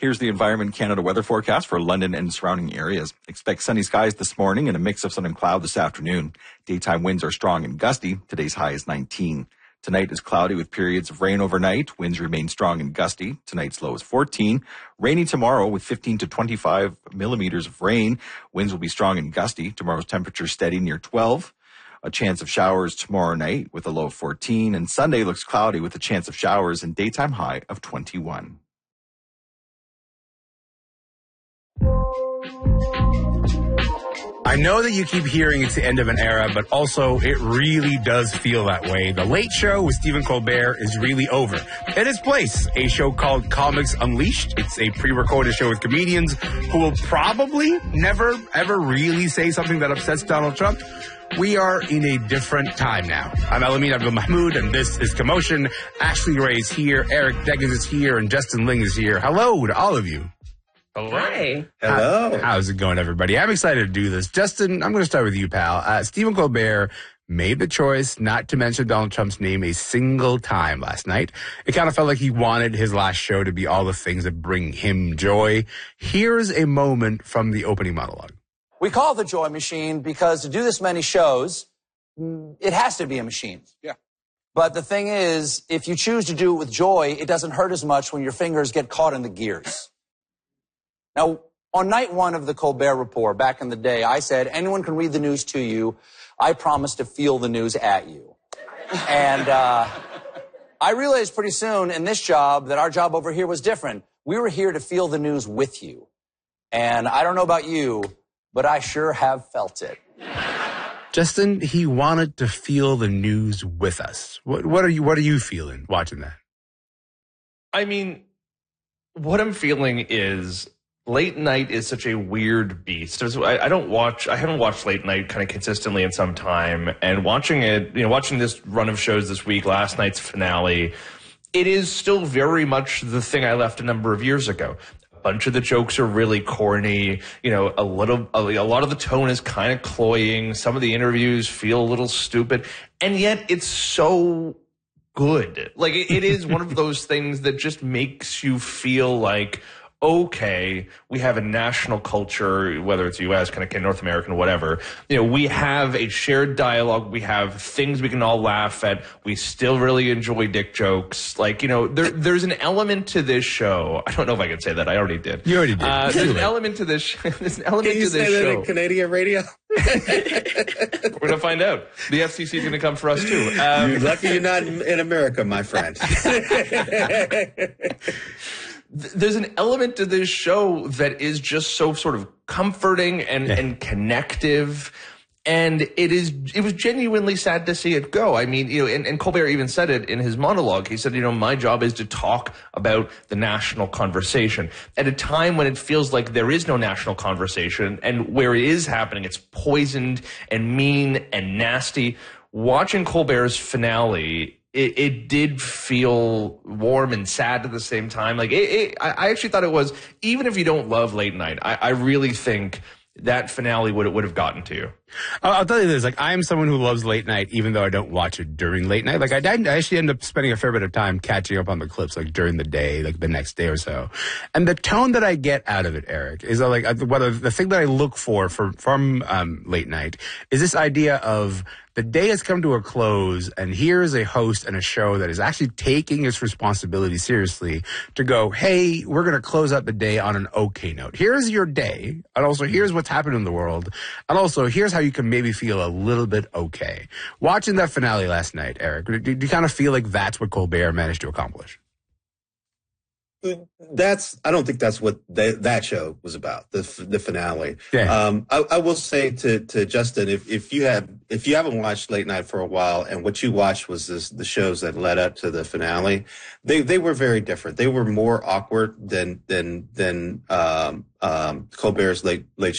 Here's the Environment Canada weather forecast for London and surrounding areas. Expect sunny skies this morning and a mix of sun and cloud this afternoon. Daytime winds are strong and gusty. Today's high is 19. Tonight is cloudy with periods of rain overnight. Winds remain strong and gusty. Tonight's low is 14. Rainy tomorrow with 15 to 25 millimeters of rain. Winds will be strong and gusty. Tomorrow's temperature steady near 12. A chance of showers tomorrow night with a low of 14. And Sunday looks cloudy with a chance of showers and daytime high of 21. I know that you keep hearing it's the end of an era, but also it really does feel that way. The Late Show with Stephen Colbert is really over. In its place, a show called Comics Unleashed. It's a pre-recorded show with comedians who will probably never, ever really say something that upsets Donald Trump. We are in a different time now. I'm Elamin Abdul-Mahmoud, and this is Commotion. Ashley Ray is here, Eric Deggans is here, and Justin Ling is here. Hello to all of you. Hi. Hello. How's it going, everybody? I'm excited to do this. Justin, I'm going to start with you, pal. Stephen Colbert made the choice not to mention Donald Trump's name a single time last night. It kind of felt like he wanted his last show to be all the things that bring him joy. Here's a moment from the opening monologue. We call it the Joy Machine because to do this many shows, it has to be a machine. Yeah. But the thing is, if you choose to do it with joy, it doesn't hurt as much when your fingers get caught in the gears. Now, on night one of the Colbert Report, back in the day, I said, anyone can read the news to you. I promise to feel the news at you. And I realized pretty soon in this job that our job over here was different. We were here to feel the news with you. And I don't know about you, but I sure have felt it. Justin, he wanted to feel the news with us. What are you feeling watching that? I mean, what I'm feeling is late night is such a weird beast. I haven't watched late night kind of consistently in some time, and watching this run of shows this week, last night's finale, it is still very much the thing I left a number of years ago. A bunch of the jokes are really corny. A lot of the tone is kind of cloying. Some of the interviews feel a little stupid, and yet it's so good. Like it is one of those things that just makes you feel like, okay, we have a national culture, whether it's U.S., kind of North American, whatever. We have a shared dialogue. We have things we can all laugh at. We still really enjoy dick jokes. There's an element to this show. I don't know if I can say that. I already did. You already did. There's an element to this. There's an element Can you to this say that show. in Canadian radio? We're gonna find out. The FCC is gonna come for us too. You're lucky you're not in America, my friend. There's an element to this show that is just so sort of comforting and connective. And it was genuinely sad to see it go. I mean, and Colbert even said it in his monologue. He said, my job is to talk about the national conversation at a time when it feels like there is no national conversation, and where it is happening, it's poisoned and mean and nasty. Watching Colbert's finale, it did feel warm and sad at the same time. I actually thought it was, even if you don't love late night, I really think that finale would have gotten to you. I'll tell you this, I am someone who loves late night, even though I don't watch it during late night. I actually end up spending a fair bit of time catching up on the clips, during the day, the next day or so. And the tone that I get out of it, Eric, is the thing that I look for from late night is this idea of the day has come to a close, and here is a host and a show that is actually taking its responsibility seriously to go, hey, we're going to close out the day on an okay note. Here's your day, and also here's what's happened in the world, and also here's how you can maybe feel a little bit okay. Watching that finale last night, Eric, do you kind of feel like that's what Colbert managed to accomplish? I don't think that's what that show was about, the finale. Yeah. I will say to Justin, if you haven't watched late night for a while, and what you watched was the shows that led up to the finale, they were very different. They were more awkward than Colbert's late